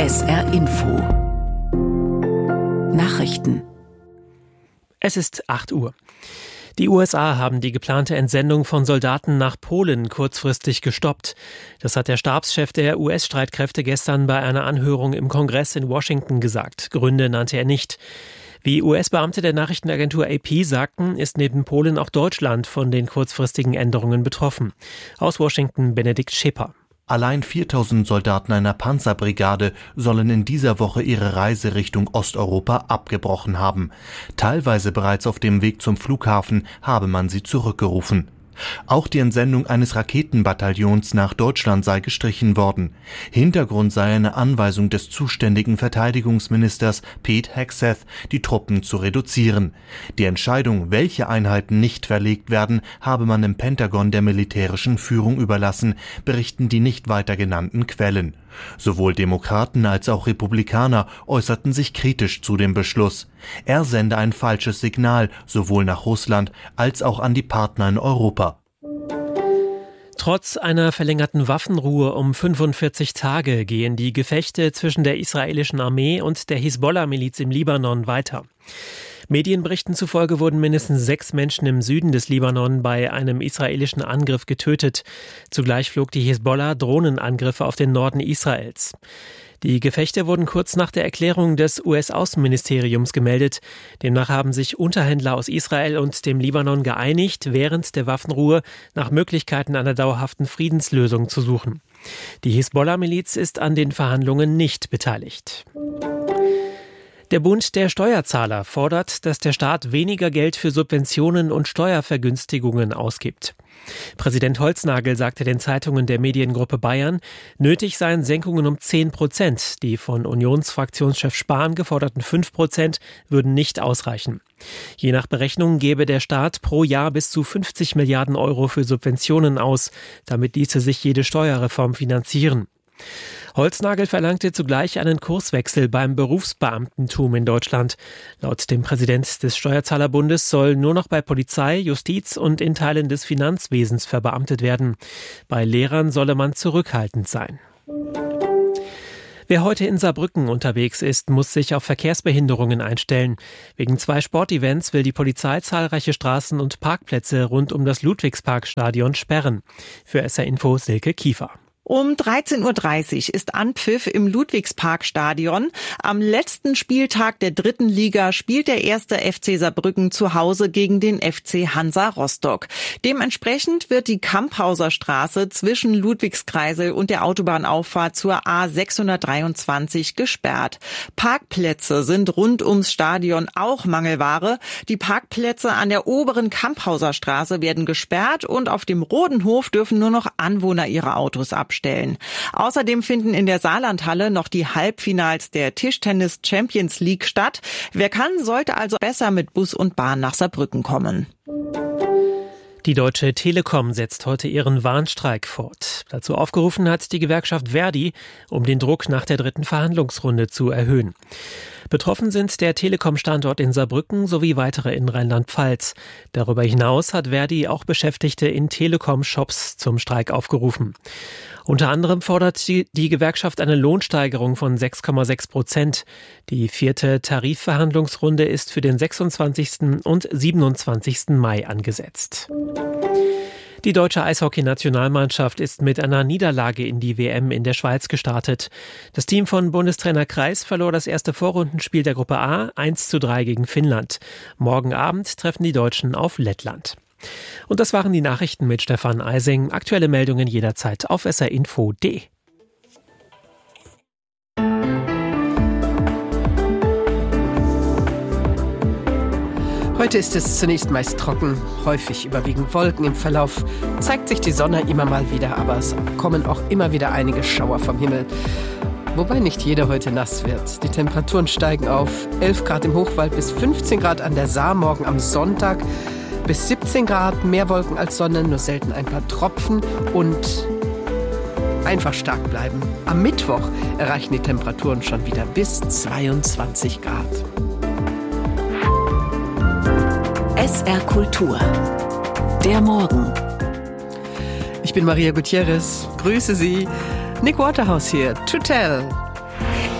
SR Info Nachrichten. Es ist 8 Uhr. Die USA haben die geplante Entsendung von Soldaten nach Polen kurzfristig gestoppt. Das hat der Stabschef der US-Streitkräfte gestern bei einer Anhörung im Kongress in Washington gesagt. Gründe nannte er nicht. Wie US-Beamte der Nachrichtenagentur AP sagten, ist neben Polen auch Deutschland von den kurzfristigen Änderungen betroffen. Aus Washington Benedikt Schepper. Allein 4.000 Soldaten einer Panzerbrigade sollen in dieser Woche ihre Reise Richtung Osteuropa abgebrochen haben. Teilweise bereits auf dem Weg zum Flughafen habe man sie zurückgerufen. Auch die Entsendung eines Raketenbataillons nach Deutschland sei gestrichen worden. Hintergrund sei eine Anweisung des zuständigen Verteidigungsministers Pete Hegseth, die Truppen zu reduzieren. Die Entscheidung, welche Einheiten nicht verlegt werden, habe man im Pentagon der militärischen Führung überlassen, berichten die nicht weiter genannten Quellen. Sowohl Demokraten als auch Republikaner äußerten sich kritisch zu dem Beschluss. Er sende ein falsches Signal, sowohl nach Russland als auch an die Partner in Europa. Trotz einer verlängerten Waffenruhe um 45 Tage gehen die Gefechte zwischen der israelischen Armee und der Hisbollah-Miliz im Libanon weiter. Medienberichten zufolge wurden mindestens 6 Menschen im Süden des Libanon bei einem israelischen Angriff getötet. Zugleich flog die Hisbollah Drohnenangriffe auf den Norden Israels. Die Gefechte wurden kurz nach der Erklärung des US-Außenministeriums gemeldet. Demnach haben sich Unterhändler aus Israel und dem Libanon geeinigt, während der Waffenruhe nach Möglichkeiten einer dauerhaften Friedenslösung zu suchen. Die Hisbollah-Miliz ist an den Verhandlungen nicht beteiligt. Der Bund der Steuerzahler fordert, dass der Staat weniger Geld für Subventionen und Steuervergünstigungen ausgibt. Präsident Holznagel sagte den Zeitungen der Mediengruppe Bayern, nötig seien Senkungen um 10%. Die von Unionsfraktionschef Spahn geforderten 5% würden nicht ausreichen. Je nach Berechnung gebe der Staat pro Jahr bis zu 50 Milliarden Euro für Subventionen aus. Damit ließe sich jede Steuerreform finanzieren. Holznagel verlangte zugleich einen Kurswechsel beim Berufsbeamtentum in Deutschland. Laut dem Präsident des Steuerzahlerbundes soll nur noch bei Polizei, Justiz und in Teilen des Finanzwesens verbeamtet werden. Bei Lehrern solle man zurückhaltend sein. Wer heute in Saarbrücken unterwegs ist, muss sich auf Verkehrsbehinderungen einstellen. Wegen 2 Sportevents will die Polizei zahlreiche Straßen und Parkplätze rund um das Ludwigsparkstadion sperren. Für SR Info Silke Kiefer. Um 13.30 Uhr ist Anpfiff im Ludwigsparkstadion. Am letzten Spieltag der 3. Liga spielt der 1. FC Saarbrücken zu Hause gegen den FC Hansa Rostock. Dementsprechend wird die Kamphauser Straße zwischen Ludwigskreisel und der Autobahnauffahrt zur A623 gesperrt. Parkplätze sind rund ums Stadion auch Mangelware. Die Parkplätze an der oberen Kamphauser Straße werden gesperrt und auf dem Rodenhof dürfen nur noch Anwohner ihre Autos abstellen. Außerdem finden in der Saarlandhalle noch die Halbfinals der Tischtennis Champions League statt. Wer kann, sollte also besser mit Bus und Bahn nach Saarbrücken kommen. Die Deutsche Telekom setzt heute ihren Warnstreik fort. Dazu aufgerufen hat die Gewerkschaft ver.di, um den Druck nach der 3. Verhandlungsrunde zu erhöhen. Betroffen sind der Telekom-Standort in Saarbrücken sowie weitere in Rheinland-Pfalz. Darüber hinaus hat ver.di auch Beschäftigte in Telekom-Shops zum Streik aufgerufen. Unter anderem fordert die Gewerkschaft eine Lohnsteigerung von 6,6%. Die 4. Tarifverhandlungsrunde ist für den 26. und 27. Mai angesetzt. Die deutsche Eishockey-Nationalmannschaft ist mit einer Niederlage in die WM in der Schweiz gestartet. Das Team von Bundestrainer Kreis verlor das erste Vorrundenspiel der Gruppe A 1:3 gegen Finnland. Morgen Abend treffen die Deutschen auf Lettland. Und das waren die Nachrichten mit Stefan Eising. Aktuelle Meldungen jederzeit auf srinfo.de. Heute ist es zunächst meist trocken, häufig überwiegend Wolken. Im Verlauf zeigt sich die Sonne immer mal wieder, aber es kommen auch immer wieder einige Schauer vom Himmel. Wobei nicht jeder heute nass wird. Die Temperaturen steigen auf 11 Grad im Hochwald bis 15 Grad an der Saar, morgen am Sonntag bis 17 Grad, mehr Wolken als Sonne, nur selten ein paar Tropfen und einfach stark bleiben. Am Mittwoch erreichen die Temperaturen schon wieder bis 22 Grad. SR Kultur. Der Morgen. Ich bin Maria Gutierrez. Grüße Sie. Nick Waterhouse hier. To Tell.